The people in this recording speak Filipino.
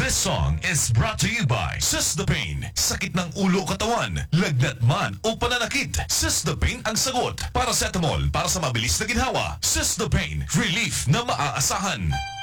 This song is brought to you by Sysdapane. Sakit ng ulo o katawan, lagnat man o pananakit, Sysdapane ang sagot. Paracetamol para sa mabilis na ginhawa. Sysdapane, relief na maaasahan.